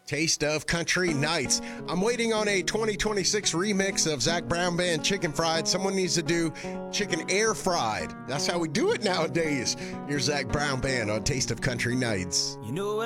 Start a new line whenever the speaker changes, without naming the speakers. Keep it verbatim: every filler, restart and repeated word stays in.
Taste of Country Nights. I'm waiting on a twenty twenty-six remix of Zac Brown Band Chicken Fried. Someone needs to do chicken air fried. That's how we do it nowadays. Here's Zac Brown Band on Taste of Country Nights.
You know